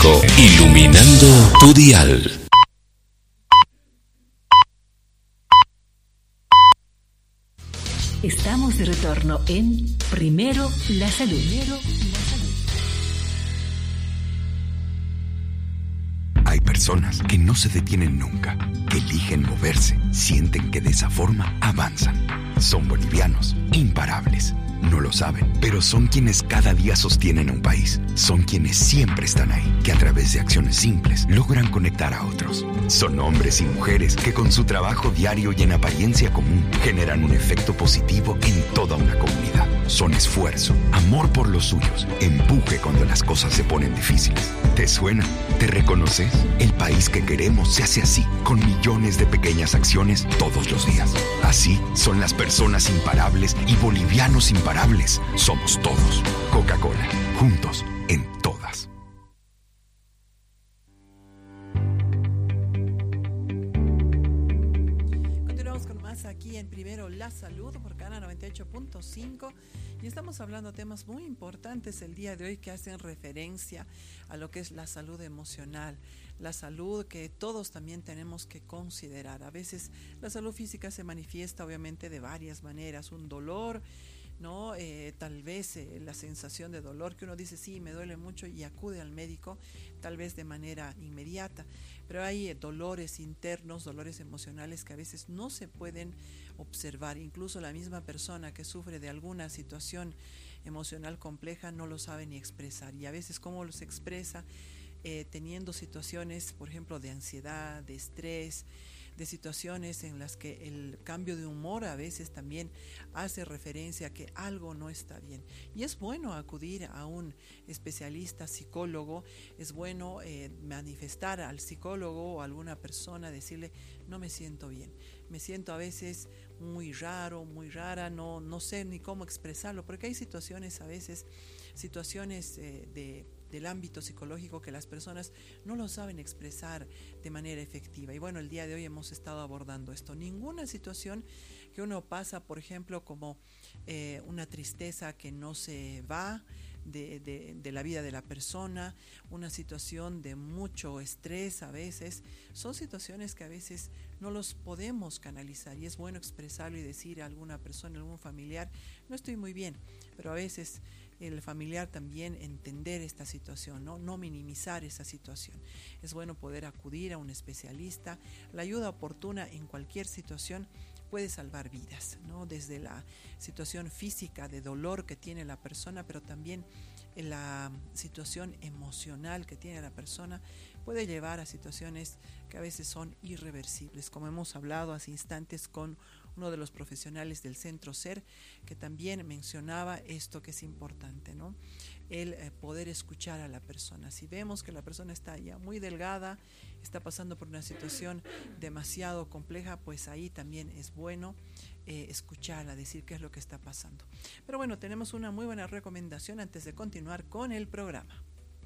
5, iluminando tu dial. Estamos de retorno en Primero la Salud. Hay personas que no se detienen nunca, que eligen moverse, sienten que de esa forma avanzan. Son bolivianos, imparables. No lo saben, pero son quienes cada día sostienen a un país. Son quienes siempre están ahí, que a través de acciones simples logran conectar a otros. Son hombres y mujeres que con su trabajo diario y en apariencia común generan un efecto positivo en toda una comunidad. Son esfuerzo, amor por los suyos, empuje cuando las cosas se ponen difíciles. ¿Te suena? ¿Te reconoces? El país que queremos se hace así, con millones de pequeñas acciones todos los días. Así son las personas imparables y bolivianos imparables. Somos todos. Coca-Cola, juntos en todas. Continuamos con más aquí en Primero la Salud por Cana 98.5 y estamos hablando de temas muy importantes el día de hoy que hacen referencia a lo que es la salud emocional, la salud que todos también tenemos que considerar. A veces la salud física se manifiesta obviamente de varias maneras, un dolor, ¿no? Tal vez la sensación de dolor que uno dice sí, me duele mucho y acude al médico tal vez de manera inmediata, pero hay dolores internos, dolores emocionales que a veces no se pueden observar. Incluso la misma persona que sufre de alguna situación emocional compleja no lo sabe ni expresar, y a veces cómo los expresa teniendo situaciones, por ejemplo, de ansiedad, de estrés, de situaciones en las que el cambio de humor a veces también hace referencia a que algo no está bien. Y es bueno acudir a un especialista, psicólogo, es bueno manifestar al psicólogo o a alguna persona, decirle, no me siento bien, me siento a veces muy raro, muy rara, no sé ni cómo expresarlo, porque hay situaciones a veces, situaciones del ámbito psicológico que las personas no lo saben expresar de manera efectiva. Y bueno, el día de hoy hemos estado abordando esto. Ninguna situación que uno pasa, por ejemplo, como una tristeza que no se va de la vida de la persona, una situación de mucho estrés a veces, son situaciones que a veces no los podemos canalizar y es bueno expresarlo y decir a alguna persona, a algún familiar, no estoy muy bien, pero a veces el familiar también entender esta situación, no minimizar esa situación. Es bueno poder acudir a un especialista. La ayuda oportuna en cualquier situación puede salvar vidas, ¿no? Desde la situación física de dolor que tiene la persona, pero también la situación emocional que tiene la persona puede llevar a situaciones que a veces son irreversibles, como hemos hablado hace instantes con uno de los profesionales del Centro SER, que también mencionaba esto que es importante, ¿no? El poder escuchar a la persona. Si vemos que la persona está ya muy delgada, está pasando por una situación demasiado compleja, pues ahí también es bueno escucharla, decir qué es lo que está pasando. Pero bueno, tenemos una muy buena recomendación antes de continuar con el programa.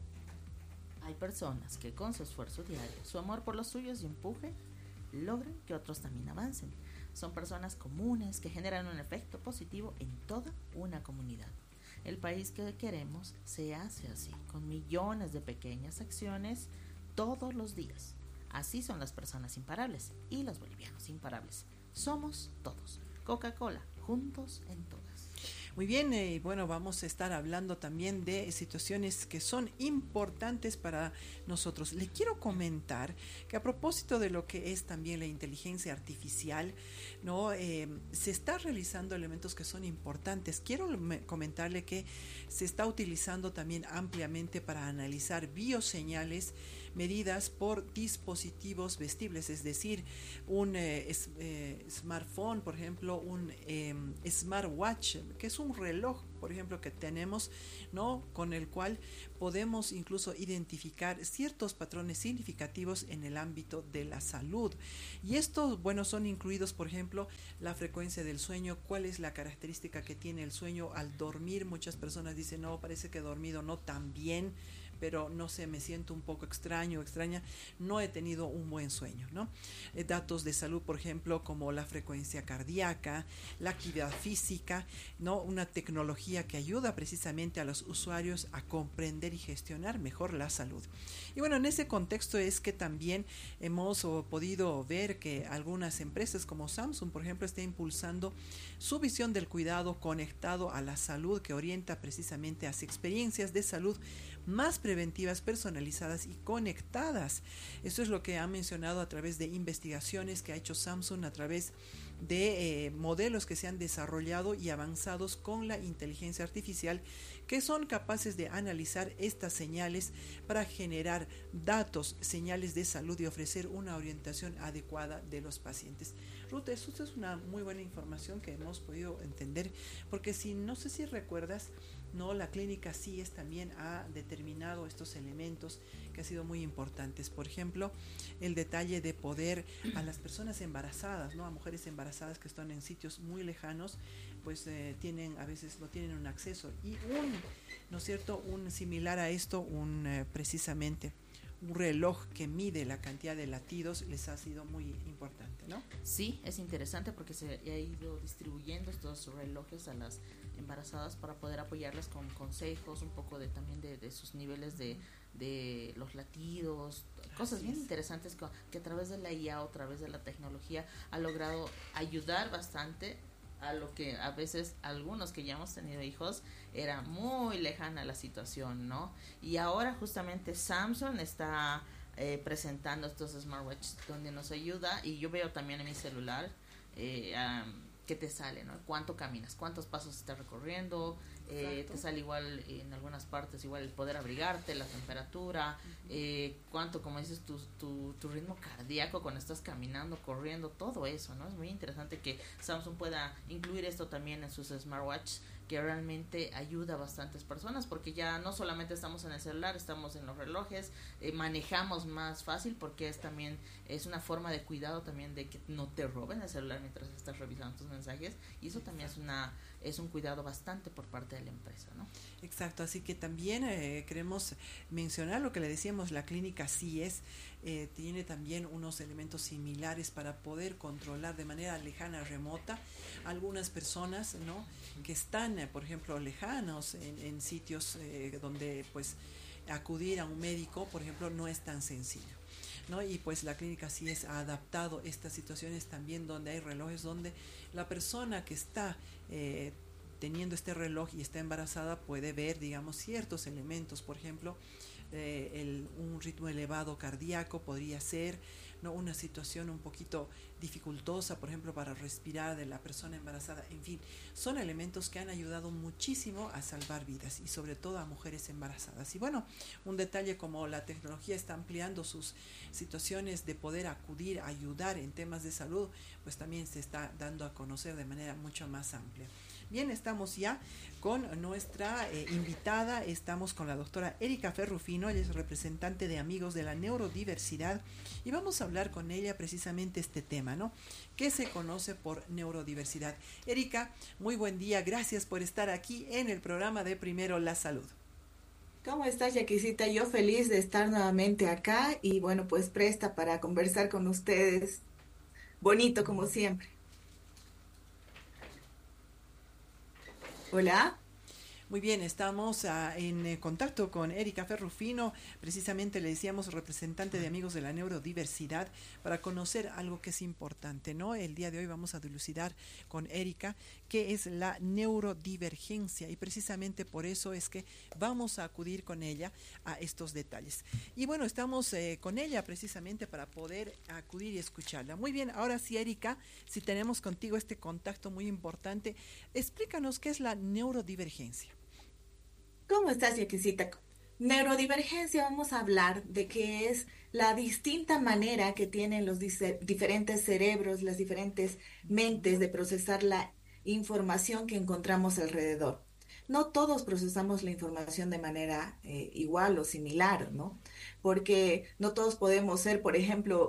Hay personas que con su esfuerzo diario, su amor por los suyos y empuje, logran que otros también avancen. Son personas comunes que generan un efecto positivo en toda una comunidad. El país que queremos se hace así, con millones de pequeñas acciones todos los días. Así son las personas imparables y los bolivianos imparables. Somos todos. Coca-Cola, juntos en todas. Muy bien, bueno, vamos a estar hablando también de situaciones que son importantes para nosotros. Le quiero comentar que a propósito de lo que es también la inteligencia artificial, ¿no? Se está realizando elementos que son importantes. Quiero comentarle que se está utilizando también ampliamente para analizar bioseñales medidas por dispositivos vestibles, es decir, un smartphone, por ejemplo, un smartwatch, que es un reloj, por ejemplo, que tenemos, ¿no? Con el cual podemos incluso identificar ciertos patrones significativos en el ámbito de la salud. Y estos, bueno, son incluidos, por ejemplo, la frecuencia del sueño, cuál es la característica que tiene el sueño al dormir. Muchas personas dicen, no, parece que he dormido no tan bien, pero no sé, me siento un poco extraño, extraña, no he tenido un buen sueño, ¿no? Datos de salud, por ejemplo, como la frecuencia cardíaca, la actividad física, ¿no? Una tecnología que ayuda precisamente a los usuarios a comprender y gestionar mejor la salud. Y bueno, en ese contexto es que también hemos podido ver que algunas empresas como Samsung, por ejemplo, está impulsando su visión del cuidado conectado a la salud, que orienta precisamente hacia experiencias de salud más preventivas, personalizadas y conectadas. Esto es lo que ha mencionado a través de investigaciones que ha hecho Samsung a través de modelos que se han desarrollado y avanzados con la inteligencia artificial, que son capaces de analizar estas señales para generar datos, señales de salud y ofrecer una orientación adecuada de los pacientes. Ruth, eso es una muy buena información que hemos podido entender, porque no sé si recuerdas, no, la clínica CIES también ha determinado estos elementos que han sido muy importantes. Por ejemplo, el detalle de poder a las personas embarazadas, ¿no? A mujeres embarazadas que están en sitios muy lejanos, pues a veces no tienen un acceso. Y ¿no es cierto? Un similar a esto, precisamente un reloj que mide la cantidad de latidos les ha sido muy importante, ¿no? Sí, es interesante porque se ha ido distribuyendo estos relojes a las embarazadas para poder apoyarlas con consejos, un poco también de sus niveles de los latidos, cosas bien interesantes que a través de la IA o a través de la tecnología ha logrado ayudar bastante a lo que a veces algunos que ya hemos tenido hijos era muy lejana la situación, ¿no? Y ahora justamente Samsung está presentando estos smartwatches donde nos ayuda, y yo veo también en mi celular que te sale, ¿no? Cuánto caminas, cuántos pasos estás recorriendo, te sale igual en algunas partes, igual el poder abrigarte, la temperatura, cuánto, como dices, tu ritmo cardíaco cuando estás caminando, corriendo, todo eso, ¿no? Es muy interesante que Samsung pueda incluir esto también en sus smartwatches, que realmente ayuda a bastantes personas, porque ya no solamente estamos en el celular, estamos en los relojes, manejamos más fácil, porque es una forma de cuidado también de que no te roben el celular mientras estás revisando tus mensajes, y eso también es un cuidado bastante por parte de la empresa, ¿no? Exacto, así que también queremos mencionar lo que le decíamos, la clínica CIES tiene también unos elementos similares para poder controlar de manera lejana, remota, algunas personas, ¿no?, que están, por ejemplo, lejanos en sitios donde pues acudir a un médico, por ejemplo, no es tan sencillo, ¿no? Y pues la clínica CIES ha adaptado estas situaciones también, donde hay relojes donde la persona que está teniendo este reloj y está embarazada puede ver, digamos, ciertos elementos, por ejemplo, un ritmo elevado cardíaco podría ser, ¿no?, una situación un poquito dificultosa, por ejemplo, para respirar de la persona embarazada. En fin, son elementos que han ayudado muchísimo a salvar vidas y sobre todo a mujeres embarazadas. Y bueno, un detalle como la tecnología está ampliando sus situaciones de poder acudir, ayudar en temas de salud, pues también se está dando a conocer de manera mucho más amplia. Bien, estamos ya con nuestra invitada, estamos con la doctora Erika Ferrufino, ella es representante de Amigos de la Neurodiversidad, y vamos a hablar con ella precisamente este tema, ¿no? ¿Qué se conoce por neurodiversidad? Erika, muy buen día, gracias por estar aquí en el programa de Primero la Salud. ¿Cómo estás, Yaquisita? Yo feliz de estar nuevamente acá y bueno, pues presta para conversar con ustedes. Bonito como siempre. Hola. Muy bien, estamos en contacto con Erika Ferrufino, precisamente le decíamos representante de Amigos de la Neurodiversidad, para conocer algo que es importante, ¿no? El día de hoy vamos a dilucidar con Erika qué es la neurodivergencia, y precisamente por eso es que vamos a acudir con ella a estos detalles. Y bueno, estamos con ella precisamente para poder acudir y escucharla. Muy bien, ahora sí, Erika, si tenemos contigo este contacto muy importante, explícanos qué es la neurodivergencia. ¿Cómo estás, Yaquisita? Neurodivergencia, vamos a hablar de qué es la distinta manera que tienen los diferentes cerebros, las diferentes mentes de procesar la información que encontramos alrededor. No todos procesamos la información de manera igual o similar, ¿no? Porque no todos podemos ser, por ejemplo,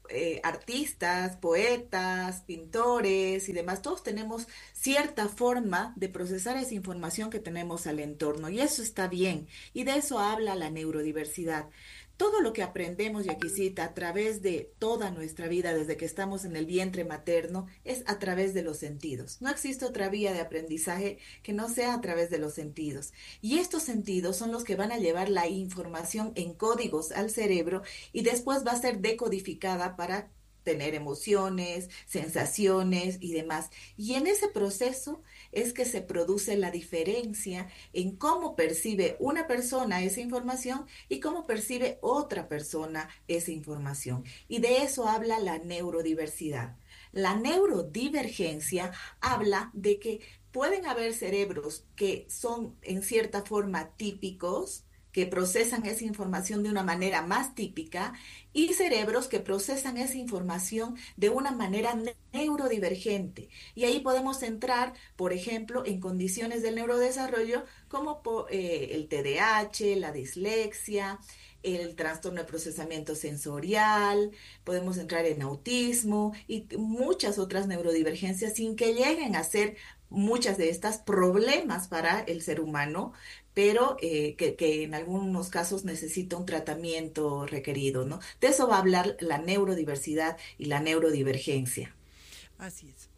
artistas, poetas, pintores y demás, todos tenemos cierta forma de procesar esa información que tenemos al entorno y eso está bien. Y de eso habla la neurodiversidad. Todo lo que aprendemos, Yaquisita, a través de toda nuestra vida, desde que estamos en el vientre materno, es a través de los sentidos. No existe otra vía de aprendizaje que no sea a través de los sentidos. Y estos sentidos son los que van a llevar la información en códigos al cerebro y después va a ser decodificada para tener emociones, sensaciones y demás. Y en ese proceso es que se produce la diferencia en cómo percibe una persona esa información y cómo percibe otra persona esa información. Y de eso habla la neurodiversidad. La neurodivergencia habla de que pueden haber cerebros que son en cierta forma típicos, que procesan esa información de una manera más típica y cerebros que procesan esa información de una manera neurodivergente. Y ahí podemos entrar, por ejemplo, en condiciones del neurodesarrollo como el TDAH, la dislexia, el trastorno de procesamiento sensorial, podemos entrar en autismo y muchas otras neurodivergencias sin que lleguen a ser muchas de estas problemas para el ser humano, pero que en algunos casos necesita un tratamiento requerido, ¿no? De eso va a hablar la neurodiversidad y la neurodivergencia. Así es.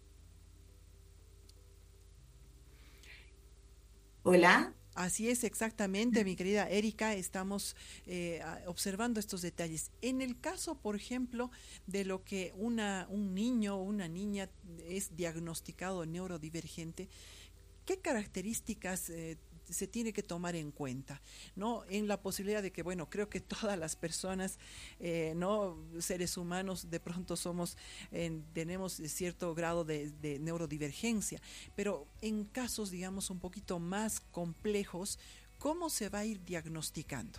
Hola. Así es, exactamente, mi querida Erika, estamos observando estos detalles. En el caso, por ejemplo, de lo que un niño o una niña es diagnosticado neurodivergente, ¿qué características se tiene que tomar en cuenta, ¿no? En la posibilidad de que, bueno, creo que todas las personas, no seres humanos, de pronto tenemos cierto grado de neurodivergencia, pero en casos, digamos, un poquito más complejos, ¿cómo se va a ir diagnosticando?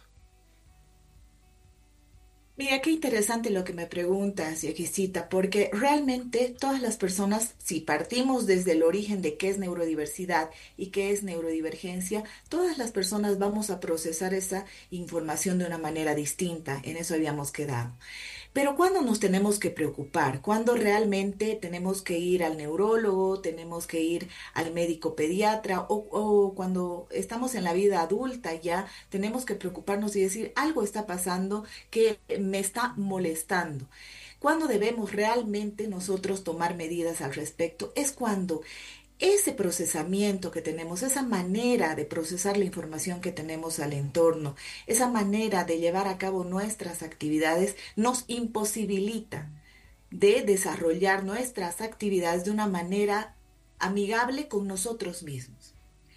Mira, qué interesante lo que me preguntas, Yaquisita, porque realmente todas las personas, si partimos desde el origen de qué es neurodiversidad y qué es neurodivergencia, todas las personas vamos a procesar esa información de una manera distinta. En eso habíamos quedado. Pero ¿cuándo nos tenemos que preocupar? ¿Cuándo realmente tenemos que ir al neurólogo, tenemos que ir al médico pediatra o cuando estamos en la vida adulta ya tenemos que preocuparnos y decir algo está pasando que me está molestando? ¿Cuándo debemos realmente nosotros tomar medidas al respecto? Es cuando ese procesamiento que tenemos, esa manera de procesar la información que tenemos al entorno, esa manera de llevar a cabo nuestras actividades nos imposibilita de desarrollar nuestras actividades de una manera amigable con nosotros mismos.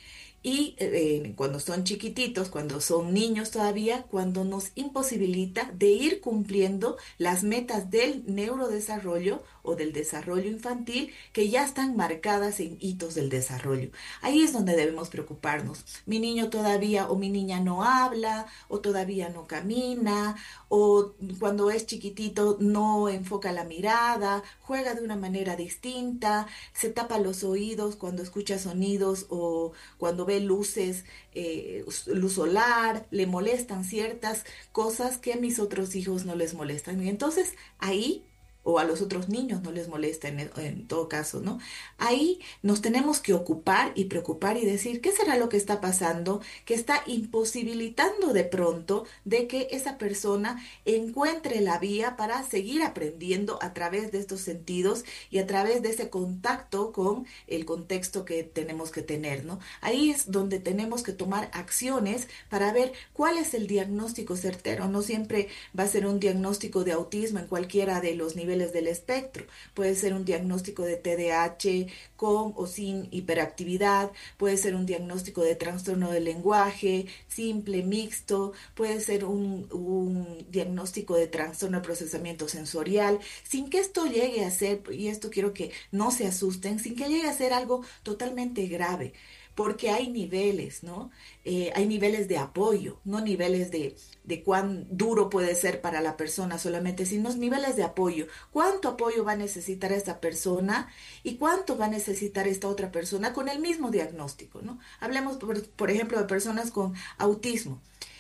Y cuando son chiquititos, cuando son niños todavía, cuando nos imposibilita de ir cumpliendo las metas del neurodesarrollo o del desarrollo infantil que ya están marcadas en hitos del desarrollo. Ahí es donde debemos preocuparnos. Mi niño todavía o mi niña no habla o todavía no camina o cuando es chiquitito no enfoca la mirada, juega de una manera distinta, se tapa los oídos cuando escucha sonidos o cuando ve luces, luz solar, le molestan ciertas cosas que a mis otros hijos no les molestan. Y entonces ahí, o a los otros niños no les molesta en todo caso, ¿no? Ahí nos tenemos que ocupar y preocupar y decir, ¿qué será lo que está pasando que está imposibilitando de pronto de que esa persona encuentre la vía para seguir aprendiendo a través de estos sentidos y a través de ese contacto con el contexto que tenemos que tener, ¿no? Ahí es donde tenemos que tomar acciones para ver cuál es el diagnóstico certero. No siempre va a ser un diagnóstico de autismo en cualquiera de los niveles del espectro. Puede ser un diagnóstico de TDAH con o sin hiperactividad, puede ser un diagnóstico de trastorno del lenguaje, simple, mixto, puede ser un diagnóstico de trastorno de procesamiento sensorial, sin que esto llegue a ser, y esto quiero que no se asusten, sin que llegue a ser algo totalmente grave. Porque hay niveles, ¿no? Hay niveles de apoyo, no niveles de cuán duro puede ser para la persona solamente, sino niveles de apoyo. ¿Cuánto apoyo va a necesitar esta persona y cuánto va a necesitar esta otra persona con el mismo diagnóstico, ¿no? Hablemos, por ejemplo, de personas con autismo.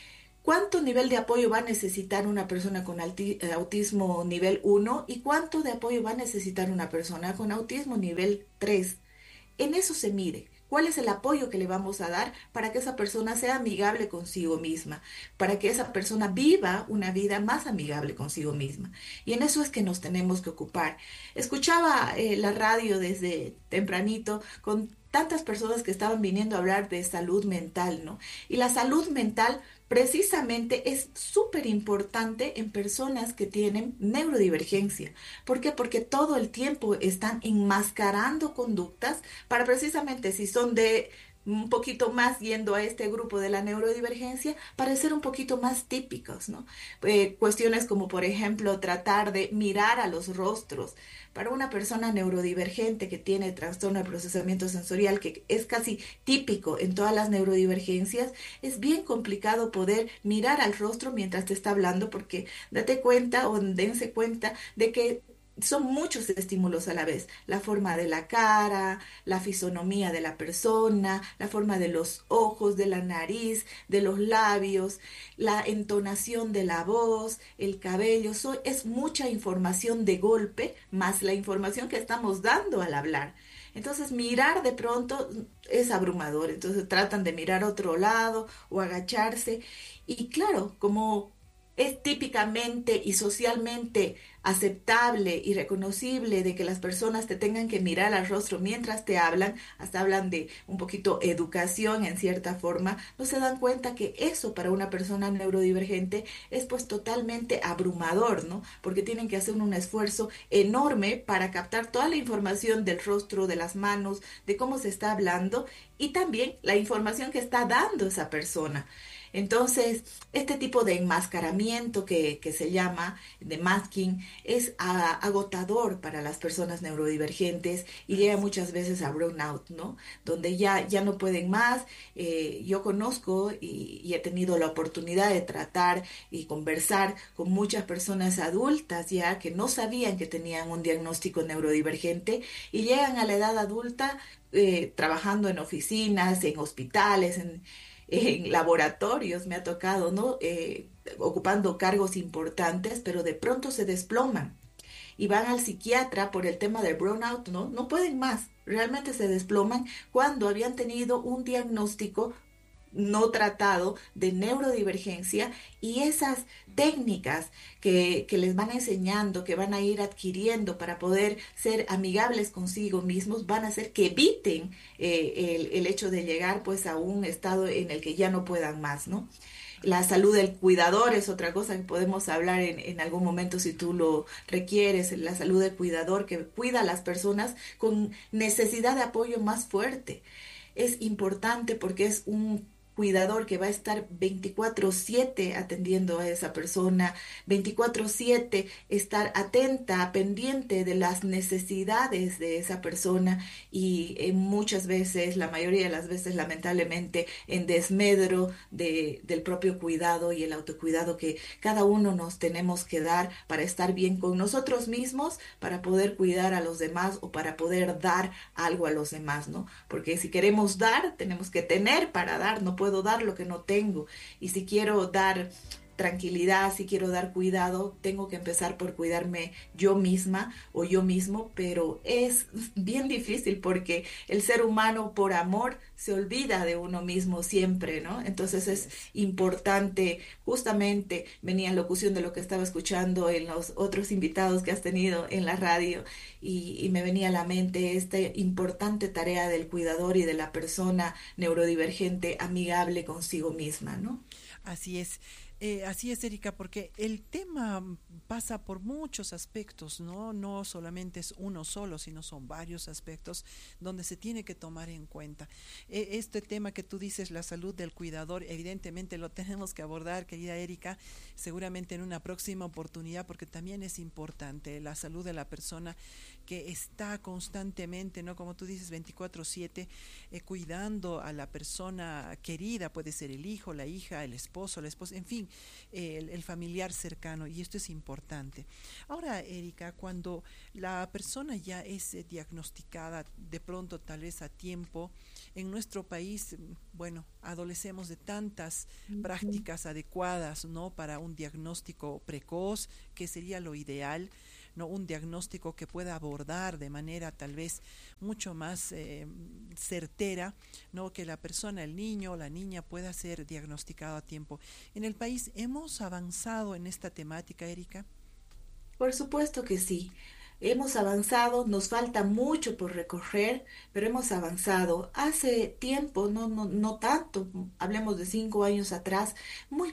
¿Cuánto nivel de apoyo va a necesitar una persona con autismo nivel 1 y cuánto de apoyo va a necesitar una persona con autismo nivel 3? En eso se mide. ¿Cuál es el apoyo que le vamos a dar para que esa persona sea amigable consigo misma? Para que esa persona viva una vida más amigable consigo misma. Y en eso es que nos tenemos que ocupar. Escuchaba la radio desde tempranito con tantas personas que estaban viniendo a hablar de salud mental, ¿no? Y la salud mental precisamente es súper importante en personas que tienen neurodivergencia. ¿Por qué? Porque todo el tiempo están enmascarando conductas para precisamente, si son de un poquito más yendo a este grupo de la neurodivergencia, para ser un poquito más típicos, ¿no? Cuestiones como, por ejemplo, tratar de mirar a los rostros. Para una persona neurodivergente que tiene trastorno de procesamiento sensorial, que es casi típico en todas las neurodivergencias, es bien complicado poder mirar al rostro mientras te está hablando, porque date cuenta o dense cuenta de que son muchos estímulos a la vez. La forma de la cara, la fisonomía de la persona, la forma de los ojos, de la nariz, de los labios, la entonación de la voz, el cabello. Es mucha información de golpe, más la información que estamos dando al hablar. Entonces, mirar de pronto es abrumador. Entonces, tratan de mirar a otro lado o agacharse. Y claro, como es típicamente y socialmente aceptable y reconocible de que las personas te tengan que mirar al rostro mientras te hablan, hasta hablan de un poquito educación en cierta forma, no se dan cuenta que eso para una persona neurodivergente es pues totalmente abrumador, ¿no? Porque tienen que hacer un esfuerzo enorme para captar toda la información del rostro, de las manos, de cómo se está hablando y también la información que está dando esa persona. Entonces, este tipo de enmascaramiento que se llama, de masking, es agotador para las personas neurodivergentes y llega muchas veces a burnout, ¿no? Donde ya no pueden más. Yo conozco y he tenido la oportunidad de tratar y conversar con muchas personas adultas ya que no sabían que tenían un diagnóstico neurodivergente y llegan a la edad adulta trabajando en oficinas, en hospitales, en laboratorios me ha tocado, ¿no? Ocupando cargos importantes, pero de pronto se desploman y van al psiquiatra por el tema del burnout, ¿no? No pueden más, realmente se desploman cuando habían tenido un diagnóstico no tratado de neurodivergencia y esas técnicas que les van enseñando, que van a ir adquiriendo para poder ser amigables consigo mismos, van a hacer que eviten el hecho de llegar pues a un estado en el que ya no puedan más, ¿no? La salud del cuidador es otra cosa que podemos hablar en algún momento si tú lo requieres, la salud del cuidador que cuida a las personas con necesidad de apoyo más fuerte. Es importante porque es un cuidador que va a estar 24/7 atendiendo a esa persona, 24/7 estar atenta, pendiente de las necesidades de esa persona y muchas veces, la mayoría de las veces lamentablemente, en desmedro del propio cuidado y el autocuidado que cada uno nos tenemos que dar para estar bien con nosotros mismos, para poder cuidar a los demás o para poder dar algo a los demás, ¿no? Porque si queremos dar, tenemos que tener para dar, no puedo dar lo que no tengo. Y si quiero dar tranquilidad, si quiero dar cuidado, tengo que empezar por cuidarme yo misma o yo mismo, pero es bien difícil porque el ser humano por amor se olvida de uno mismo siempre, ¿no? Entonces es importante, justamente venía en locución de lo que estaba escuchando en los otros invitados que has tenido en la radio y me venía a la mente esta importante tarea del cuidador y de la persona neurodivergente amigable consigo misma, ¿no? Así es, Erika, porque el tema pasa por muchos aspectos, ¿no? No solamente es uno solo, sino son varios aspectos donde se tiene que tomar en cuenta. Este tema que tú dices, la salud del cuidador, evidentemente lo tenemos que abordar, querida Erika, seguramente en una próxima oportunidad, porque también es importante la salud de la persona que está constantemente, ¿no? Como tú dices, 24/7, cuidando a la persona querida, puede ser el hijo, la hija, el esposo, la esposa, en fin, el familiar cercano, y esto es importante. Ahora, Erika, cuando la persona ya es diagnosticada de pronto, tal vez a tiempo, en nuestro país, bueno, adolecemos de tantas Ujú. prácticas adecuadas, ¿no? Para un diagnóstico precoz, que sería lo ideal, ¿no? Un diagnóstico que pueda abordar de manera tal vez mucho más certera, ¿no? Que la persona, el niño o la niña pueda ser diagnosticado a tiempo. En el país hemos avanzado en esta temática, Erika. Por supuesto que sí. Hemos avanzado, nos falta mucho por recorrer, pero hemos avanzado. Hace tiempo, no tanto, hablemos de 5 años atrás, muy